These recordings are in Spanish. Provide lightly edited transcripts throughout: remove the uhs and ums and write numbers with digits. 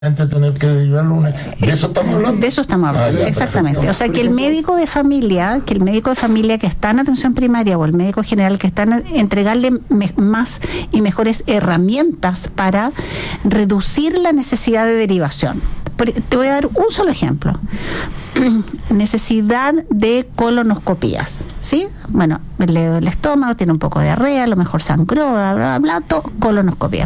tener que derivarlo ¿de eso estamos hablando? De eso estamos hablando, exactamente. Perfecto. O sea, que el médico de familia que está en atención primaria o el médico general que está entregarle más y mejores herramientas para reducir la necesidad de derivación. Te voy a dar un solo ejemplo. Necesidad de colonoscopías, ¿sí? Bueno, le duele el estómago, tiene un poco de diarrea, a lo mejor sangró, bla, bla, bla, colonoscopía.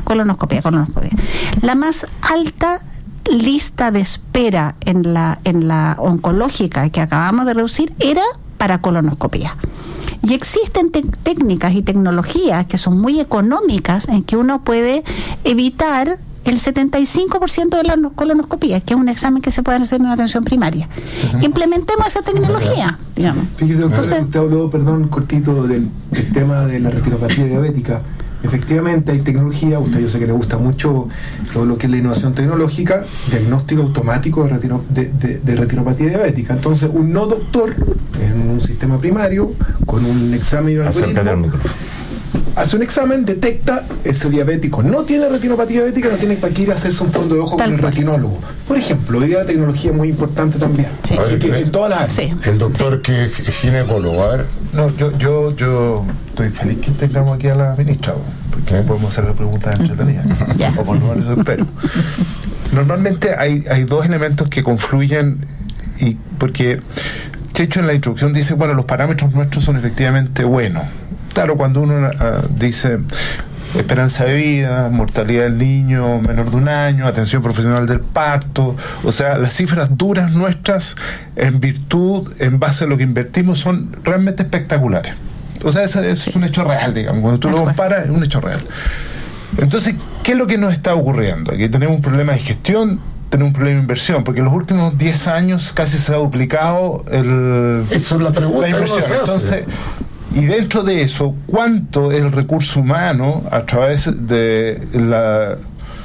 La más alta lista de espera en la oncológica que acabamos de reducir era para colonoscopía. Y existen técnicas y tecnologías que son muy económicas en que uno puede evitar el 75% de la colonoscopía, que es un examen que se puede hacer en la atención primaria. Implementemos esa tecnología, digamos. Fíjese, doctor, usted habló, cortito del tema de la retinopatía diabética. Efectivamente hay tecnología, yo sé que le gusta mucho todo lo que es la innovación tecnológica, diagnóstico automático de retinopatía diabética. Entonces, un no doctor en un sistema primario, con un examen y un algoritmo, hace un examen, detecta ese diabético no tiene retinopatía diabética, no tiene para qué ir a hacerse un fondo de ojo con el retinólogo. Por ejemplo, hoy día la tecnología es muy importante también. Sí. Así que en todas las áreas. Sí. El doctor que es ginecólogo, a ver. No, yo estoy feliz que tengamos aquí a la ministra, porque podemos hacer las preguntas entretenidas. O por lo menos eso espero. Normalmente hay dos elementos que confluyen, y porque Checho en la introducción dice, bueno, los parámetros nuestros son efectivamente buenos. Claro, cuando uno dice esperanza de vida, mortalidad del niño menor de 1 año, atención profesional del parto, o sea, las cifras duras nuestras en base a lo que invertimos son realmente espectaculares. O sea, eso es un hecho real, digamos, cuando tú lo comparas es un hecho real. Entonces, ¿qué es lo que nos está ocurriendo? Aquí tenemos un problema de gestión, tenemos un problema de inversión, porque en los últimos 10 años casi se ha duplicado Eso es la pregunta, la inversión. Entonces, y dentro de eso, ¿cuánto es el recurso humano a través de la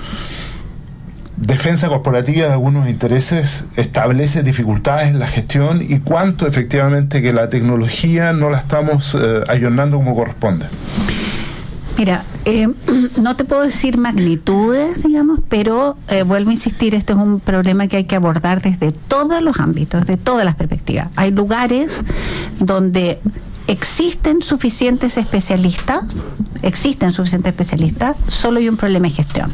defensa corporativa de algunos intereses establece dificultades en la gestión, y cuánto efectivamente que la tecnología no la estamos ayornando como corresponde? Mira, no te puedo decir magnitudes, digamos, pero vuelvo a insistir, este es un problema que hay que abordar desde todos los ámbitos, desde todas las perspectivas. Hay lugares donde existen suficientes especialistas, solo hay un problema de gestión.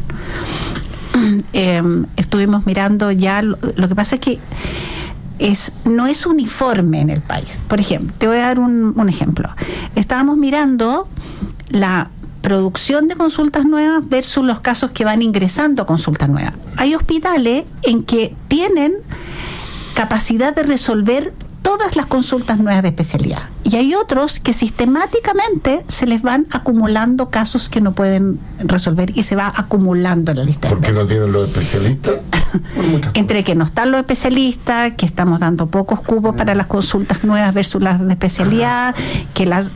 Estuvimos mirando ya, lo que pasa es que no es uniforme en el país. Por ejemplo, te voy a dar un ejemplo. Estábamos mirando la producción de consultas nuevas versus los casos que van ingresando a consultas nuevas. Hay hospitales en que tienen capacidad de resolver todas las consultas nuevas de especialidad, y hay otros que sistemáticamente se les van acumulando casos que no pueden resolver y se va acumulando en la lista. ¿Por qué no tienen los especialistas? Entre que no están los especialistas, que estamos dando pocos cupos para las consultas nuevas versus las de especialidad, que las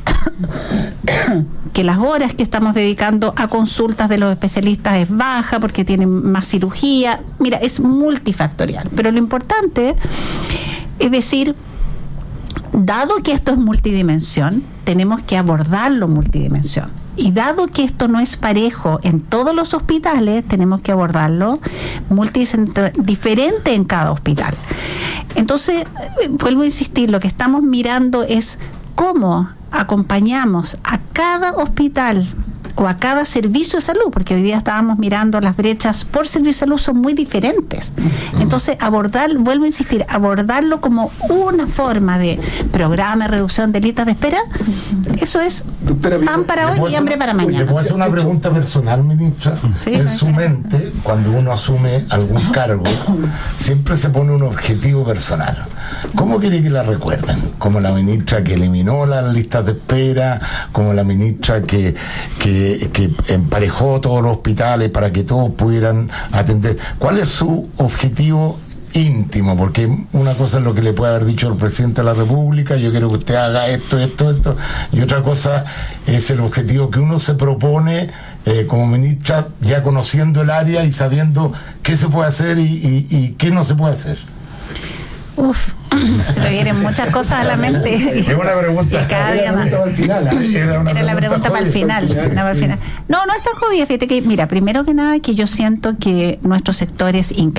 horas que estamos dedicando a consultas de los especialistas es baja porque tienen más cirugía. Mira, es multifactorial, pero lo importante es decir, dado que esto es multidimensión, tenemos que abordarlo multidimensión. Y dado que esto no es parejo en todos los hospitales, tenemos que abordarlo diferente en cada hospital. Entonces, vuelvo a insistir, lo que estamos mirando es cómo acompañamos a cada hospital o a cada servicio de salud, porque hoy día estábamos mirando las brechas por servicio de salud son muy diferentes. Entonces, vuelvo a insistir, abordarlo como una forma de programa de reducción de listas de espera, eso es pan para hoy y hambre para mañana. ¿Le puedo hacer una pregunta personal, ministra? Sí, en su mente, cuando uno asume algún cargo, siempre se pone un objetivo personal. ¿Cómo quiere que la recuerden? ¿Como la ministra que eliminó las listas de espera? ¿Como la ministra que emparejó todos los hospitales para que todos pudieran atender? ¿Cuál es su objetivo íntimo? Porque una cosa es lo que le puede haber dicho el presidente de la República, yo quiero que usted haga esto, y otra cosa es el objetivo que uno se propone como ministra, ya conociendo el área y sabiendo qué se puede hacer y qué no se puede hacer. Uf, se me vienen muchas cosas a la mente. Es una pregunta. Y cada día más. Era la pregunta para el final. No, no es tan jodida. Fíjate que, mira, primero que nada, que yo siento que nuestro sector es increíble.